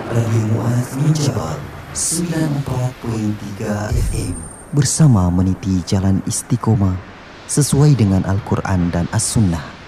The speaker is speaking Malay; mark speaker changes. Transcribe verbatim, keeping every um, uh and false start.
Speaker 1: Radio Muaz Menjabal sembilan puluh empat perpuluhan tiga F M bersama meniti jalan istiqomah sesuai dengan Al-Quran dan As-Sunnah.